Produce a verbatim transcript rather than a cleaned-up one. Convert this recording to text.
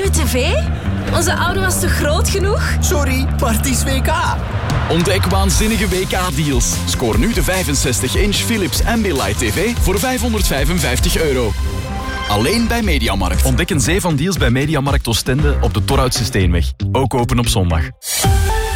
nieuwe tv? Onze oude was te groot genoeg? Sorry, maar het is W K. Ontdek waanzinnige W K-deals. Scoor nu de vijfenzestig inch Philips Ambilight T V voor vijfhonderdvijfenvijftig euro. Alleen bij Mediamarkt. Ontdek een zee van deals bij Mediamarkt Oostende op de Torhoutse Steenweg. Ook open op zondag.